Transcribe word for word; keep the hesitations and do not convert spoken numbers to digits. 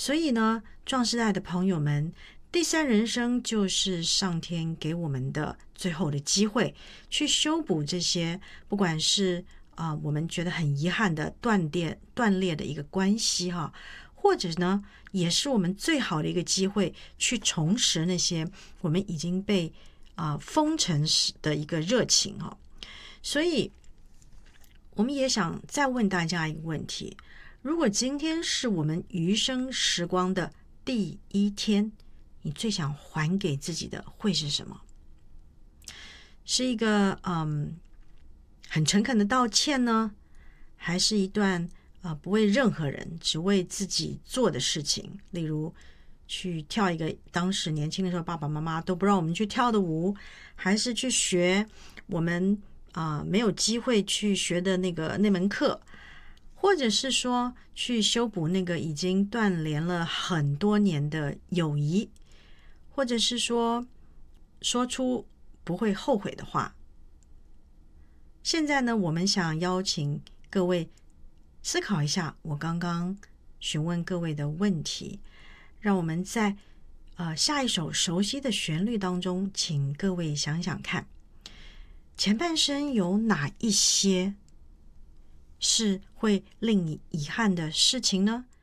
所以呢，壮世代的朋友们，第三人生就是上天给我们的最后的机会，去修补这些不管是啊、呃、我们觉得很遗憾的断裂断裂的一个关系哈，或者呢也是我们最好的一个机会，去重拾那些我们已经被啊、呃、封尘的一个热情哈。所以我们也想再问大家一个问题，如果今天是我们余生时光的第一天，你最想还给自己的会是什么？是一个嗯很诚恳的道歉呢，还是一段呃不为任何人只为自己做的事情？例如去跳一个当时年轻的时候爸爸妈妈都不让我们去跳的舞，还是去学我们啊、呃、没有机会去学的那个那门课，或者是说去修补那个已经断联了很多年的友谊，或者是说说出不会后悔的话。现在呢，我们想邀请各位思考一下我刚刚询问各位的问题，让我们在呃下一首熟悉的旋律当中，请各位想想看，前半生有哪一些是会令你遗憾的事情呢？